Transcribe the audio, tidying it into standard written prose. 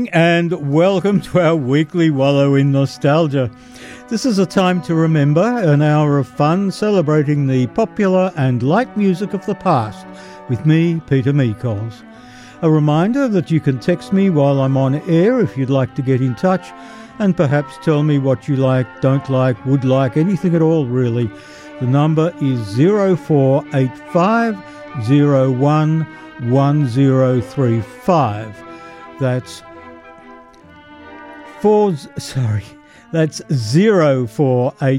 And welcome to our weekly Wallow in Nostalgia. This is a time to remember, an hour of fun celebrating the popular and light music of the past with me, Peter Meekols. A reminder that you can text me while I'm on air if you'd like to get in touch and perhaps tell me what you like, don't like, would like, anything at all really. The number is 0485 01 1035. That's 0485